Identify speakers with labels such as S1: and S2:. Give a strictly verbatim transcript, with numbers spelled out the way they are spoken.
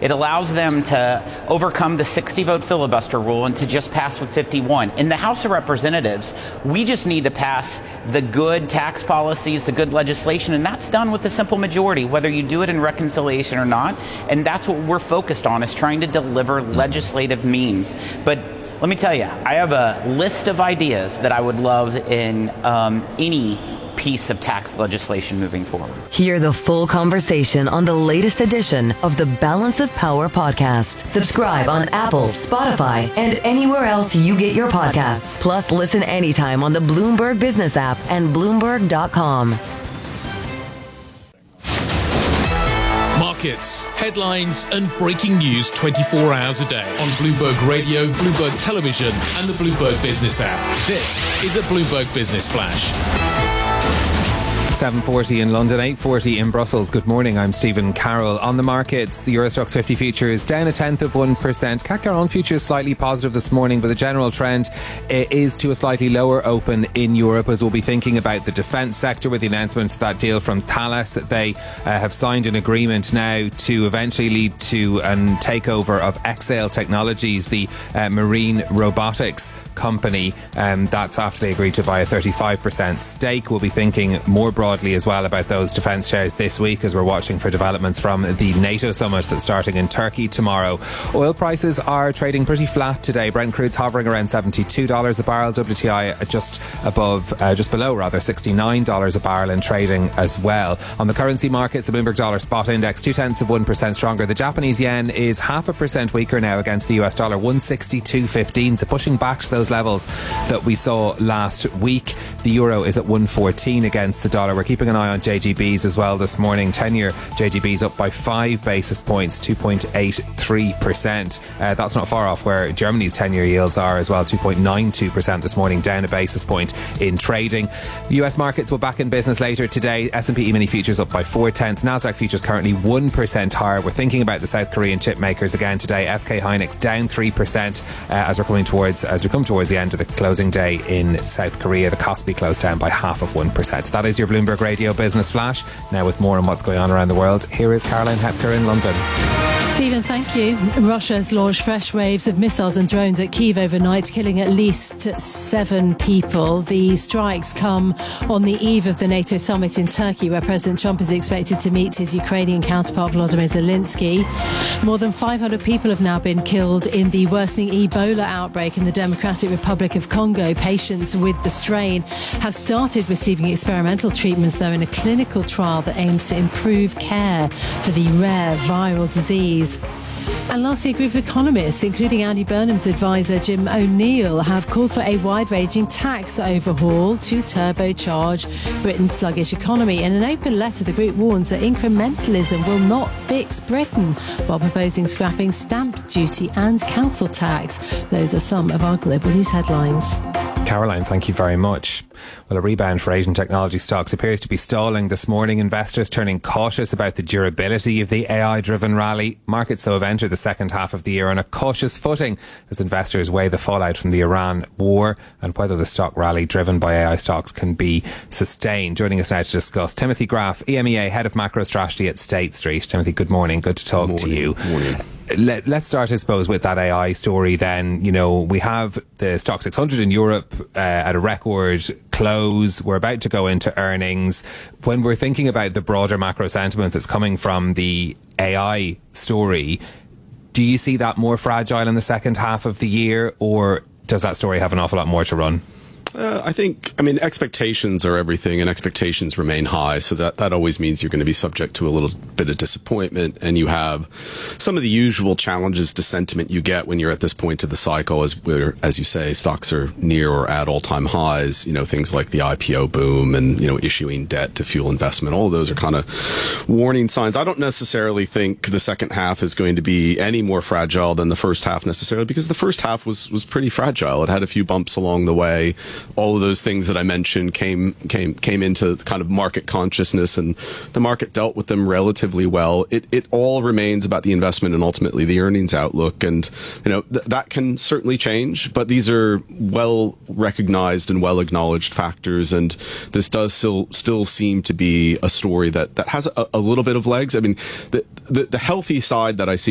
S1: It allows them to overcome the sixty vote filibuster rule and to just pass with fifty-one. In the House of Representatives, we just need to pass the good tax policies, the good legislation, and that's done with a simple majority, whether you do it in reconciliation or not. And that's what we're focused on, is trying to deliver legislative means. But let me tell you, I have a list of ideas that I would love in um, any piece of tax legislation moving forward.
S2: Hear the full conversation on the latest edition of the Balance of Power podcast. Subscribe on Apple, Spotify, and anywhere else you get your podcasts. Plus, listen anytime on the Bloomberg Business app and Bloomberg dot com.
S3: Markets, headlines and breaking news twenty-four hours a day on Bloomberg Radio, Bloomberg Television and the Bloomberg Business app. This is a Bloomberg Business Flash.
S4: seven forty in London, eight forty in Brussels. Good morning, I'm Stephen Carroll. On the markets, the Eurostoxx fifty future is down a tenth of one percent. C A C Caron future is slightly positive this morning, but the general trend is to a slightly lower open in Europe, as we'll be thinking about the defence sector with the announcement of that deal from Thales, that they uh, have signed an agreement now to eventually lead to a takeover of Exail Technologies, the uh, marine robotics company. Um, that's after they agreed to buy a thirty-five percent stake. We'll be thinking more broadly as well about those defence shares this week, as we're watching for developments from the NATO summit that's starting in Turkey tomorrow. Oil prices are trading pretty flat today. Brent crude's hovering around seventy-two dollars a barrel. W T I just above, uh, just below rather, sixty-nine dollars a barrel in trading as well. On the currency markets, the Bloomberg Dollar Spot Index two tenths of one percent stronger. The Japanese yen is half a percent weaker now against the U S dollar, one sixty-two fifteen, so pushing back to those levels that we saw last week. The euro is at one fourteen against the dollar. We're keeping an eye on J G Bs as well this morning. ten-year J G Bs up by five basis points, two point eight three percent. Uh, that's not far off where Germany's ten-year yields are as well, two point nine two percent this morning, down a basis point in trading. U S markets will back in business later today. S and P E-mini futures up by four tenths. Nasdaq futures currently one percent higher. We're thinking about the South Korean chip makers again today. S K Hynix down three percent uh, as we're coming towards as we come towards the end of the closing day in South Korea. The Kospi closed down by half of one percent. That is your Bloomberg Radio Business Flash. Now with more on what's going on around the world, here is Caroline Hepker in London.
S5: Stephen, thank you. Russia has launched fresh waves of missiles and drones at Kyiv overnight, killing at least seven people. The strikes come on the eve of the NATO summit in Turkey, where President Trump is expected to meet his Ukrainian counterpart Volodymyr Zelensky. More than five hundred people have now been killed in the worsening Ebola outbreak in the Democratic Republic of Congo. Patients with the strain have started receiving experimental treatments, though, in a clinical trial that aims to improve care for the rare viral disease. And lastly, a group of economists, including Andy Burnham's advisor Jim O'Neill, have called for a wide-ranging tax overhaul to turbocharge Britain's sluggish economy. In an open letter, the group warns that incrementalism will not fix Britain, while proposing scrapping stamp duty and council tax. Those are some of our global news headlines.
S4: Caroline, thank you very much. Well, a rebound for Asian technology stocks appears to be stalling this morning. Investors turning cautious about the durability of the A I-driven rally. Markets, though, have entered the second half of the year on a cautious footing as investors weigh the fallout from the Iran war and whether the stock rally driven by A I stocks can be sustained. Joining us now to discuss, Timothy Graf, E M E A Head of Macro Strategy at State Street. Timothy, good morning. Good to talk
S6: morning.
S4: to you.
S6: Morning.
S4: Let, let's start, I suppose, with that A I story then. You know, we have the Stock six hundred in Europe uh, at a record close. We're about to go into earnings. When we're thinking about the broader macro sentiment that's coming from the A I story, do you see that more fragile in the second half of the year, or does that story have an awful lot more to run?
S6: Uh, I think, I mean, expectations are everything, and expectations remain high. So that, that always means you're going to be subject to a little bit of disappointment. And you have some of the usual challenges to sentiment you get when you're at this point of the cycle, as where, as you say, stocks are near or at all-time highs. You know, things like the I P O boom and, you know, issuing debt to fuel investment. All of those are kind of warning signs. I don't necessarily think the second half is going to be any more fragile than the first half necessarily, because the first half was, was pretty fragile. It had a few bumps along the way. All of those things that I mentioned came came came into kind of market consciousness, and the market dealt with them relatively well. It it all remains about the investment and ultimately the earnings outlook, and you know th- that can certainly change. But these are well recognized and well acknowledged factors, and this does still still seem to be a story that that has a, a little bit of legs. I mean, the the, the healthy side that I see